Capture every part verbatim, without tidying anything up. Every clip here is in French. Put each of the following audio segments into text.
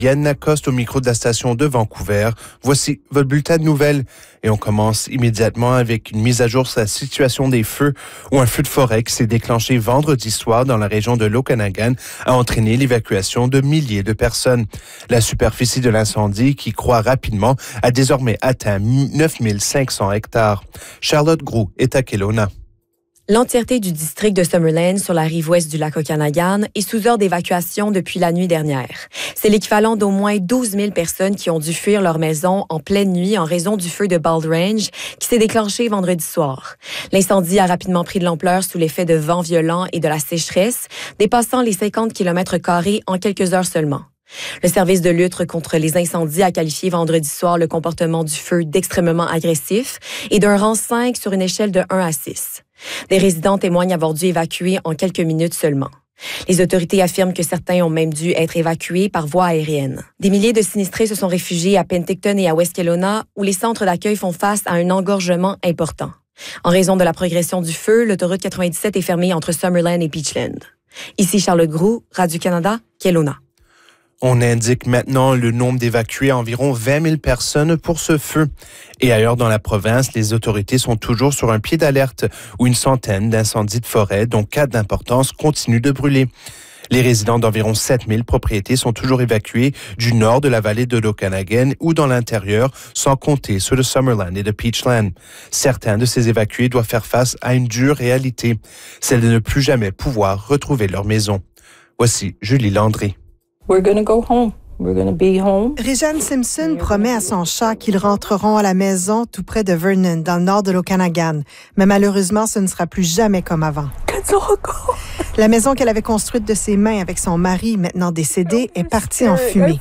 Yann Lacoste au micro de la station de Vancouver. Voici votre bulletin de nouvelles. Et on commence immédiatement avec une mise à jour sur la situation des feux où un feu de forêt qui s'est déclenché vendredi soir dans la région de l'Okanagan a entraîné l'évacuation de milliers de personnes. La superficie de l'incendie, qui croît rapidement, a désormais atteint neuf mille cinq cents hectares. Charlotte Groux est à Kelowna. L'entièreté du district de Summerland sur la rive ouest du lac Okanagan est sous ordre d'évacuation depuis la nuit dernière. C'est l'équivalent d'au moins douze mille personnes qui ont dû fuir leur maison en pleine nuit en raison du feu de Bald Range qui s'est déclenché vendredi soir. L'incendie a rapidement pris de l'ampleur sous l'effet de vents violents et de la sécheresse, dépassant les cinquante kilomètres carrés en quelques heures seulement. Le service de lutte contre les incendies a qualifié vendredi soir le comportement du feu d'extrêmement agressif et d'un rang cinq sur une échelle de un à six. Des résidents témoignent avoir dû évacuer en quelques minutes seulement. Les autorités affirment que certains ont même dû être évacués par voie aérienne. Des milliers de sinistrés se sont réfugiés à Penticton et à West Kelowna, où les centres d'accueil font face à un engorgement important. En raison de la progression du feu, l'autoroute quatre-vingt-dix-sept est fermée entre Summerland et Beachland. Ici Charlotte Groux, Radio-Canada, Kelowna. On indique maintenant le nombre d'évacués à environ vingt mille personnes pour ce feu. Et ailleurs dans la province, les autorités sont toujours sur un pied d'alerte où une centaine d'incendies de forêt, dont quatre d'importance, continuent de brûler. Les résidents d'environ sept mille propriétés sont toujours évacués du nord de la vallée de l'Okanagan ou dans l'intérieur, sans compter ceux de Summerland et de Peachland. Certains de ces évacués doivent faire face à une dure réalité, celle de ne plus jamais pouvoir retrouver leur maison. Voici Julie Landry. We're going to go home. We're going to be home. Réjeanne Simpson promet à son chat qu'ils rentreront à la maison tout près de Vernon, dans le nord de l'Okanagan. Mais malheureusement, ce ne sera plus jamais comme avant. La maison qu'elle avait construite de ses mains avec son mari, maintenant décédé, est partie en fumée.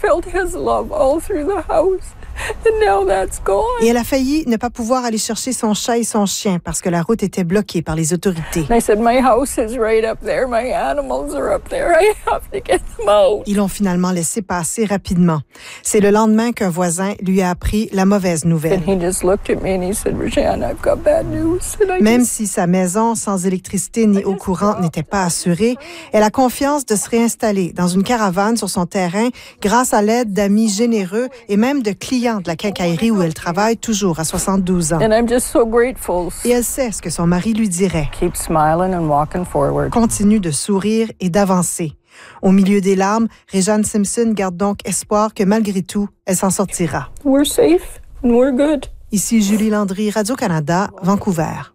Et elle a failli ne pas pouvoir aller chercher son chat et son chien parce que la route était bloquée par les autorités. Ils l'ont finalement laissé passer rapidement. C'est le lendemain qu'un voisin lui a appris la mauvaise nouvelle. Même si sa maison sans électricité ni eau courante n'était pas assurée, elle a confiance de se réinstaller dans une caravane sur son terrain grâce à l'aide d'amis généreux et même de clients de la quincaillerie où elle travaille toujours à soixante-douze ans. Et elle sait ce que son mari lui dirait. Continue de sourire et d'avancer. Au milieu des larmes, Réjeanne Simpson garde donc espoir que malgré tout, elle s'en sortira. We're safe and we're good. Ici Julie Landry, Radio-Canada, Vancouver.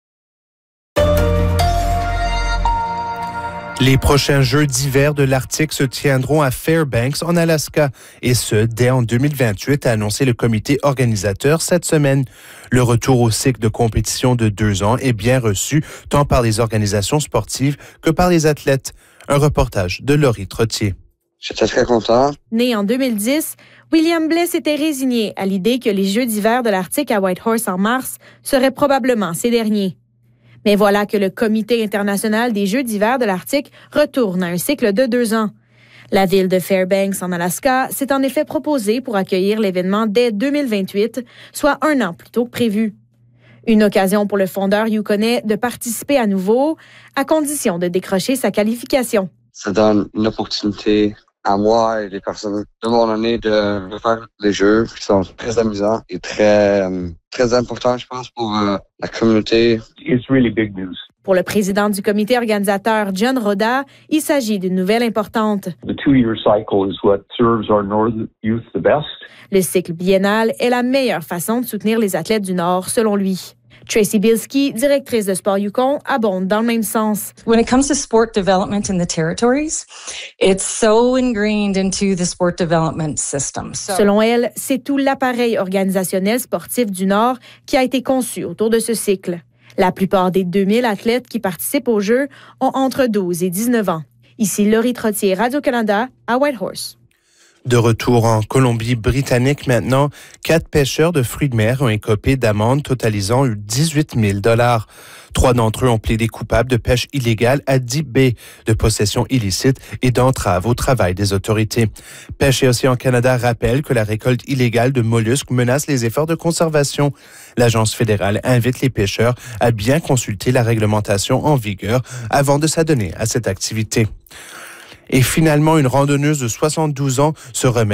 Les prochains Jeux d'hiver de l'Arctique se tiendront à Fairbanks, en Alaska, et ce, dès en deux mille vingt-huit, a annoncé le comité organisateur cette semaine. Le retour au cycle de compétition de deux ans est bien reçu, tant par les organisations sportives que par les athlètes. Un reportage de Laurie Trottier. J'étais très content. Né en deux mille dix, William Blais s'était résigné à l'idée que les Jeux d'hiver de l'Arctique à Whitehorse en mars seraient probablement ses derniers. Mais voilà que le Comité international des Jeux d'hiver de l'Arctique retourne à un cycle de deux ans. La ville de Fairbanks, en Alaska, s'est en effet proposée pour accueillir l'événement dès deux mille vingt-huit, soit un an plus tôt que prévu. Une occasion pour le fondeur Yukonais de participer à nouveau, à condition de décrocher sa qualification. Ça donne une opportunité à moi et les personnes de mon année de, de faire des jeux qui sont très amusants et très, euh, très importants, je pense, pour euh, la communauté. It's really big news. Pour le président du comité organisateur, John Roda, il s'agit d'une nouvelle importante. The two-year cycle is what serves our Northern youth the best. Le cycle biennal est la meilleure façon de soutenir les athlètes du Nord, selon lui. Tracy Bilski, directrice de Sport Yukon, abonde dans le même sens. When it comes to sport development in the territories, it's so ingrained into the sport development system. So... Selon elle, c'est tout l'appareil organisationnel sportif du Nord qui a été conçu autour de ce cycle. La plupart des deux mille athlètes qui participent aux Jeux ont entre douze et dix-neuf ans. Ici Laurie Trottier, Radio-Canada, à Whitehorse. De retour en Colombie-Britannique maintenant, quatre pêcheurs de fruits de mer ont écopé d'amendes totalisant dix-huit mille dollars. Trois d'entre eux ont plaidé coupables de pêche illégale à Deep Bay, de possession illicite et d'entrave au travail des autorités. Pêche et Océan Canada rappelle que la récolte illégale de mollusques menace les efforts de conservation. L'agence fédérale invite les pêcheurs à bien consulter la réglementation en vigueur avant de s'adonner à cette activité. Et finalement, une randonneuse de soixante-douze ans se remet